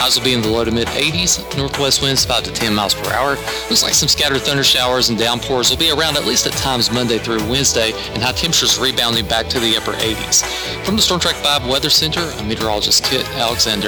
Highs will be in the low to mid 80s. Northwest winds 5 to 10 miles per hour. Looks like some scattered thunder showers and downpours will be around at least at times Monday through Wednesday, and high temperatures rebounding back to the upper 80s. From the Storm Track 5 Weather Center, I'm meteorologist Kit Alexander.